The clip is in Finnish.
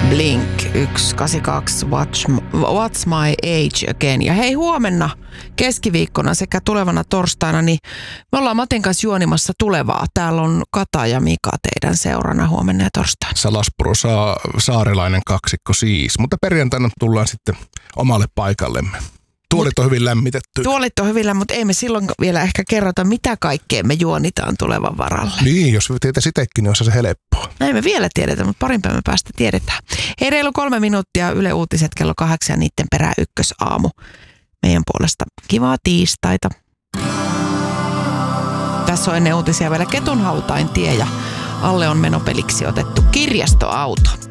Blink 182 What's My Age Again. Ja hei, huomenna keskiviikkona sekä tulevana torstaina, niin me ollaan Matin kanssa juonimassa tulevaa. Täällä on Kata ja Mika teidän seurana huomenna ja torstaina. Salaspuro saarilainen kaksikko siis, mutta perjantaina tullaan sitten omalle paikallemme. Tuolit on hyvin lämmitetty. Tuolit on hyvin mutta ei me silloin vielä ehkä kerrota, mitä kaikkea me juonitaan tulevan varalle. Niin, jos tietäisi itsekin, niin olisi se helppoa. Näin me vielä tiedetä, mutta parin päivän päästä tiedetään. Hei, reilu 3 minuuttia, Yle Uutiset kello 8 ja niiden perään ykkösaamu. Meidän puolesta kivaa tiistaita. Tässä on ennen uutisia vielä Ketunhautain tie ja alle on menopeliksi otettu kirjastoauto.